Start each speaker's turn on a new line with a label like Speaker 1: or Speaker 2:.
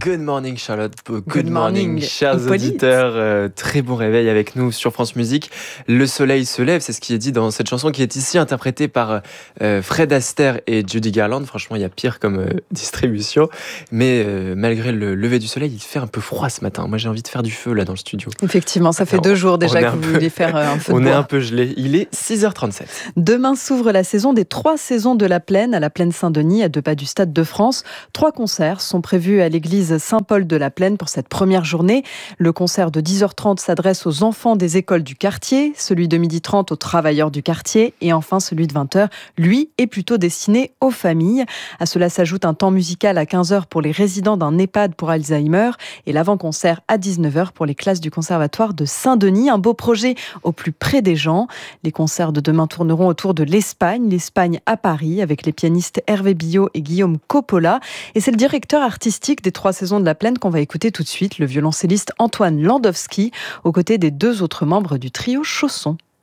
Speaker 1: Good morning Charlotte,
Speaker 2: Good morning,
Speaker 1: chers
Speaker 2: Hippolyte.
Speaker 1: auditeurs, très bon réveil avec nous sur France Musique. Le soleil se lève, c'est ce qui est dit dans cette chanson qui est ici interprétée par Fred Astaire et Judy Garland. Franchement, il y a pire comme distribution, mais malgré le lever du soleil, il fait un peu froid ce matin. Moi j'ai envie de faire du feu là dans le studio.
Speaker 2: Effectivement, ça fait 2 jours déjà que vous voulez faire un feu de bois.
Speaker 1: On est un peu gelé, il est 6h37.
Speaker 2: Demain s'ouvre la saison des 3 saisons de la Plaine, à la Plaine Saint-Denis, à 2 pas du Stade de France. 3 concerts sont prévus à l'église Saint-Paul de la Plaine pour cette première journée. Le concert de 10h30 s'adresse aux enfants des écoles du quartier, celui de 12h30 aux travailleurs du quartier et enfin celui de 20h, lui, est plutôt destiné aux familles. À cela s'ajoute un temps musical à 15h pour les résidents d'un EHPAD pour Alzheimer et l'avant-concert à 19h pour les classes du conservatoire de Saint-Denis. Un beau projet au plus près des gens. Les concerts de demain tourneront autour de l'Espagne à Paris avec les pianistes Hervé Billot et Guillaume Coppola. Et c'est le directeur artistique des 3 saisons de la Plaine qu'on va écouter tout de suite, le violoncelliste Antoine Landowski, aux côtés des 2 autres membres du trio Chausson.